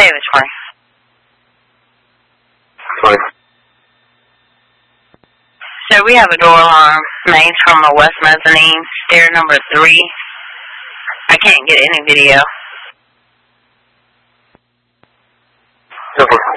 Okay, which one? 20. So we have a door alarm made from a west mezzanine, stair number 3. I can't get any video. Okay.